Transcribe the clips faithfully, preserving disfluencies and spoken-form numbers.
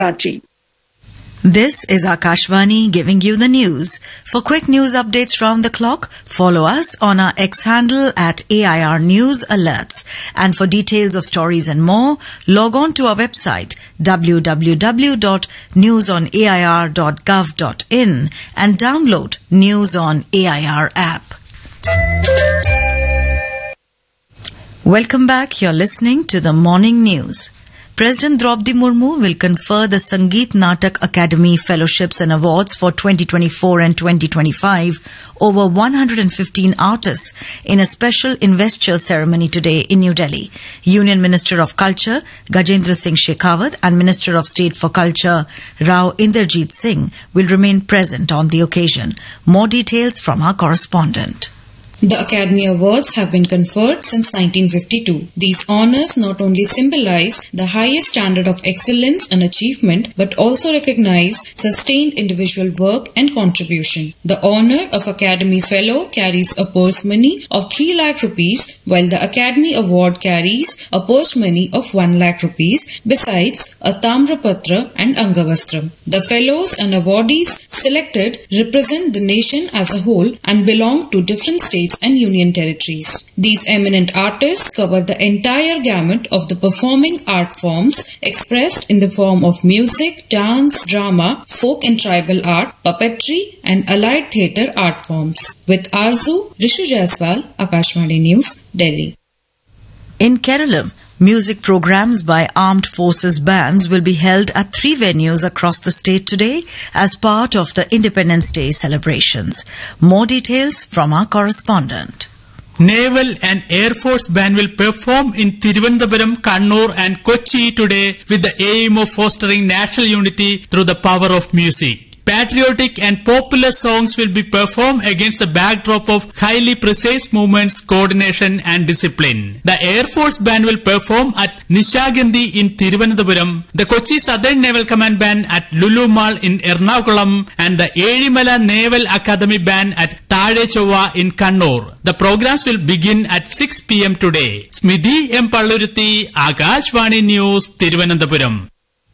Karachi. This is Akashvani giving you the news. For quick news updates round the clock, follow us on our X handle at A I R News Alerts. And for details of stories and more, log on to our website w w w dot news on a i r dot gov dot in and download News on A I R app. Welcome back. You're listening to the morning news. President Draupadi Murmu will confer the Sangeet Natak Academy Fellowships and Awards for twenty twenty-four and twenty twenty-five over one hundred fifteen artists in a special investiture ceremony today in New Delhi. Union Minister of Culture Gajendra Singh Shekhawat and Minister of State for Culture Rao Inderjeet Singh will remain present on the occasion. More details from our correspondent. The Academy Awards have been conferred since nineteen fifty-two. These honours not only symbolize the highest standard of excellence and achievement, but also recognize sustained individual work and contribution. The honour of Academy Fellow carries a purse money of three lakh rupees, while the Academy Award carries a purse money of one lakh rupees, besides a Tamrapatra and Angavastram. The fellows and awardees selected represent the nation as a whole and belong to different states and union territories. These eminent artists cover the entire gamut of the performing art forms expressed in the form of music, dance, drama, folk and tribal art, puppetry and allied theatre art forms. With Arzu, Rishu Jaiswal, Akashvani News, Delhi. In Kerala, music programs by armed forces bands will be held at three venues across the state today as part of the Independence Day celebrations. More details from our correspondent. Naval and Air Force Band will perform in Thiruvananthapuram, Kannur and Kochi today with the aim of fostering national unity through the power of music. Patriotic and popular songs will be performed against the backdrop of highly precise movements, coordination and discipline. The Air Force Band will perform at Nishagandhi in Thiruvananthapuram, the Kochi Southern Naval Command Band at Lulu Mall in Ernakulam and the Ezhimala Naval Academy Band at Thade Chova in Kannur. The programs will begin at six p m today. Smidhi M. Palluruthi, Akashvani News, Thiruvananthapuram.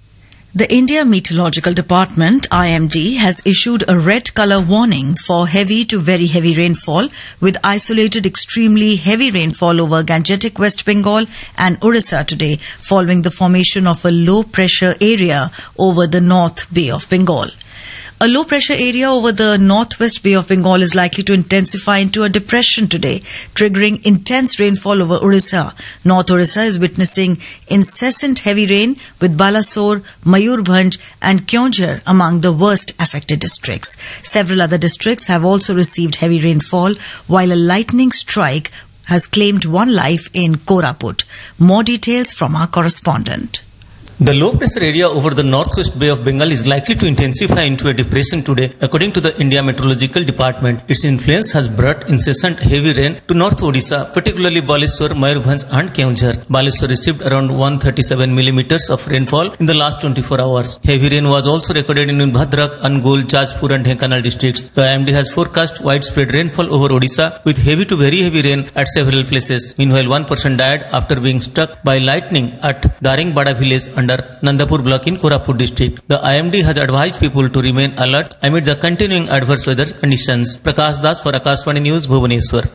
The India Meteorological Department, I M D, has issued a red colour warning for heavy to very heavy rainfall with isolated extremely heavy rainfall over Gangetic West Bengal and Orissa today following the formation of a low pressure area over the North Bay of Bengal. A low pressure area over the northwest Bay of Bengal is likely to intensify into a depression today, triggering intense rainfall over Orissa. North Orissa is witnessing incessant heavy rain with Balasore, Mayurbhanj and Keonjhar among the worst affected districts. Several other districts have also received heavy rainfall, while a lightning strike has claimed one life in Koraput. More details from our correspondent. The low pressure area over the northwest Bay of Bengal is likely to intensify into a depression today, according to the India Meteorological Department. Its influence has brought incessant heavy rain to North Odisha, particularly Baleswar, Mayurbhanj and Keonjhar. Baleswar received around one hundred thirty-seven millimeters of rainfall in the last twenty-four hours. Heavy rain was also recorded in Bhadrak, Angul, Jajpur and Dhenkanal districts. The I M D has forecast widespread rainfall over Odisha with heavy to very heavy rain at several places. Meanwhile, one person died after being struck by lightning at Daringbada village under Nandapur block in Koraput district. The I M D has advised people to remain alert amid the continuing adverse weather conditions. Prakash Das for Akashvani News, Bhubaneswar.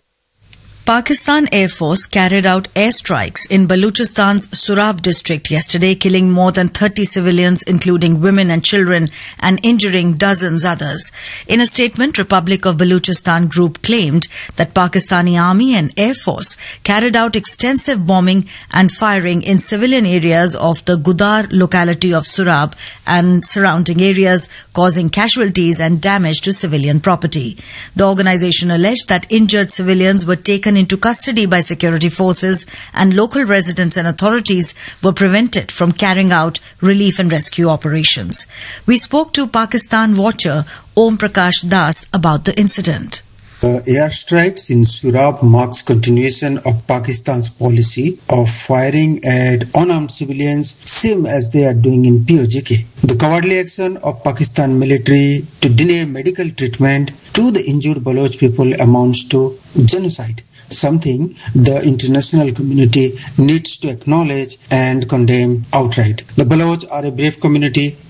Pakistan Air Force carried out airstrikes in Baluchistan's Surab district yesterday, killing more than thirty civilians, including women and children, and injuring dozens others. In a statement, Republic of Baluchistan group claimed that Pakistani Army and Air Force carried out extensive bombing and firing in civilian areas of the Gudar locality of Surab and surrounding areas, causing casualties and damage to civilian property. The organization alleged that injured civilians were taken into custody by security forces and local residents and authorities were prevented from carrying out relief and rescue operations. We spoke to Pakistan watcher Om Prakash Das about the incident. The airstrikes in Surab marks continuation of Pakistan's policy of firing at unarmed civilians, same as they are doing in P O J K. The cowardly action of Pakistan military to deny medical treatment to the injured Baloch people amounts to genocide. something the international community needs to acknowledge and condemn outright. The Baloch are a brave community